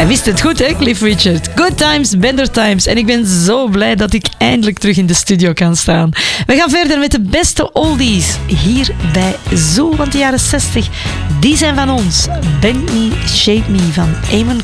Hij wist het goed, hè, Cliff Richard? Good times, better times. En ik ben zo blij dat ik eindelijk terug in de studio kan staan. We gaan verder met de beste oldies hier bij Zoo, want de jaren 60, die zijn van ons. Bend Me, Shape Me van Eamon